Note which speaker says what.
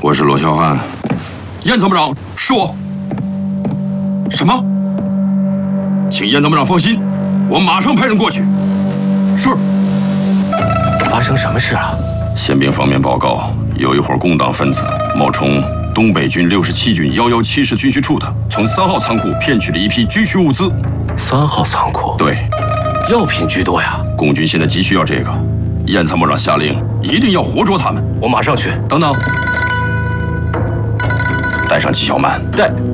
Speaker 1: 我是罗霄汉。燕参谋长，是我。什么？请燕参谋长放心，我马上派人过去。是。
Speaker 2: 发生什么事了？
Speaker 1: 宪兵方面报告，有一伙共党分子冒充东北军67军117师军需处的，从3号仓库骗取了一批军需物资。
Speaker 2: 3号仓库？
Speaker 1: 对，
Speaker 2: 药品居多呀。
Speaker 1: 共军现在急需要这个，燕参谋长下令，一定要活捉他们。
Speaker 2: 我马上去。
Speaker 1: 等等，带上纪晓曼。
Speaker 2: 带。